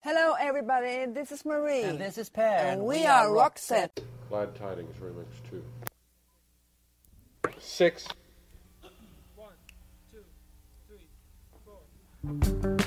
Hello everybody, this is Marie. And this is Per. And we are Roxette. Glad Tidings Remix 2. 6. 1, 2, 3, 4.